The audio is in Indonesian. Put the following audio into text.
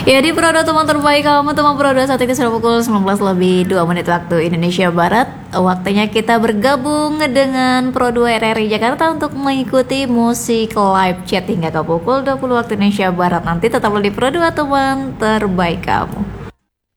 Ya di Pro 2 teman terbaik kamu, teman Pro 2 saat ini sudah pukul 19 lebih 2 menit waktu Indonesia Barat. Waktunya kita bergabung dengan Pro 2 RRI Jakarta untuk mengikuti musik live chat hingga ke pukul 20 waktu Indonesia Barat. Nanti tetaplah di Pro 2 teman terbaik kamu.